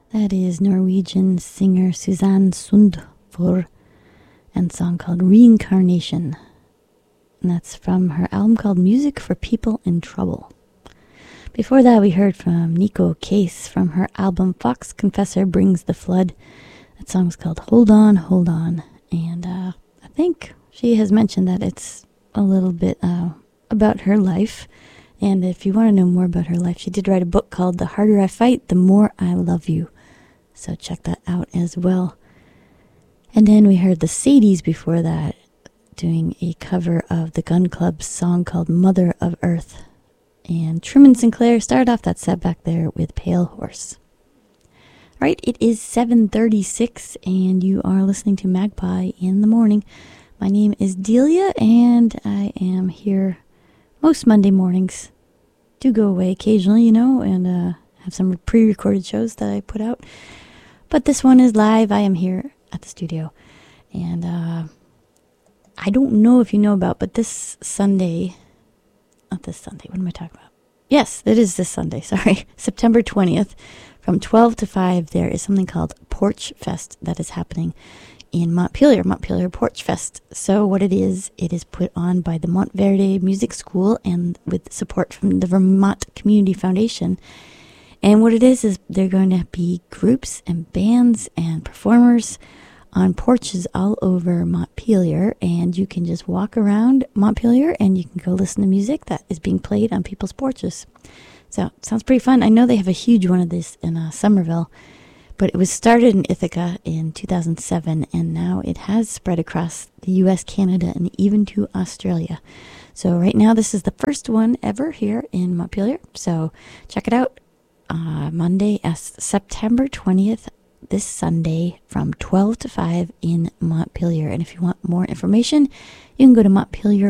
That is Norwegian singer Susanne Sundfør and a song called Reincarnation. And that's from her album called Music for People in Trouble. Before that, we heard from Nico Case from her album Fox Confessor Brings the Flood. That song was called Hold On, Hold On. And I think she has mentioned that it's a little bit about her life. And if you want to know more about her life, she did write a book called The Harder I Fight, The More I Love You. So check that out as well. And then we heard the Sadies before that, doing a cover of the Gun Club's song called Mother of Earth. And Truman Sinclair started off that set back there with Pale Horse. All right, it is 7:36 and you are listening to Magpie in the Morning. My name is Delia and I am here most Monday mornings. Do go away occasionally, and have some pre-recorded shows that I put out. But this one is live. I am here at the studio. And I don't know if you know about, but this Sunday, not this Sunday, what am I talking about? Yes, it is this Sunday, sorry. September 20th, from 12 to 5, there is something called Porch Fest that is happening in Montpelier Porch Fest. So what it is put on by the Montverde Music School and with support from the Vermont Community Foundation. And what it is they're going to be groups and bands and performers on porches all over Montpelier, and you can just walk around Montpelier and you can go listen to music that is being played on people's porches. So it sounds pretty fun. I know they have a huge one of this in Somerville, but it was started in Ithaca in 2007, and now it has spread across the U.S., Canada, and even to Australia. So right now, this is the first one ever here in Montpelier. So check it out. Monday, September 20th, this Sunday, from 12 to 5 in Montpelier. And if you want more information, you can go to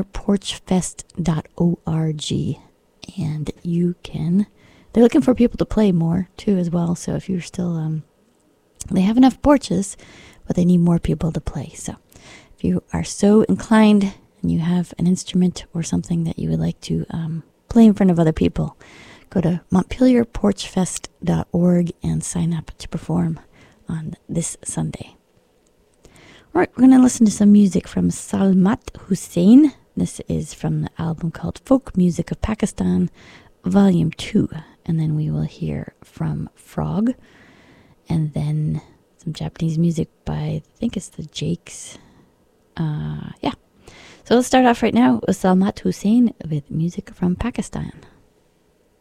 montpelierporchfest.org. And they're looking for people to play more, too, as well. So if you're still... They have enough porches, but they need more people to play. So if you are so inclined and you have an instrument or something that you would like to play in front of other people, go to montpelierporchfest.org and sign up to perform on this Sunday. All right, we're going to listen to some music from Salmat Hussain. This is from the album called Folk Music of Pakistan, Volume 2. And then we will hear from Frog. And then some Japanese music by, I think it's the Jakes. So let's start off right now with Salmat Hussain with music from Pakistan.